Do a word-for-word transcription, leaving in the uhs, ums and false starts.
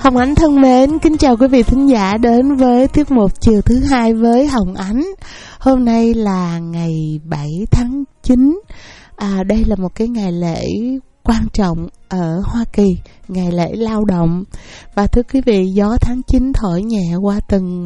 Hồng Ánh thân mến, kính chào quý vị thính giả đến với tiết mục chiều thứ hai với Hồng Ánh. Hôm nay là ngày bảy tháng chín. À, đây là một cái ngày lễ quan trọng ở Hoa Kỳ, ngày lễ lao động. Và thưa quý vị, gió tháng chín thổi nhẹ qua từng